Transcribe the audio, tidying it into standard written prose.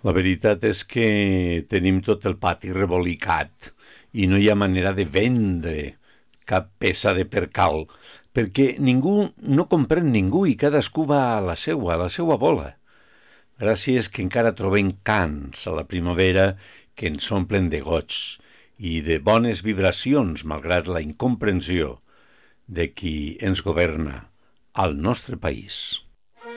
La veritat és que tenim tot el pati rebolicat i no hi ha manera de vendre cap peça de percal, perquè ningú no comprèn ningú i cadascú va a la seua bola. Gràcies que encara trobem cants a la primavera que ens omplen de goig i de bones vibracions malgrat la incomprensió de qui ens governa al nostre país.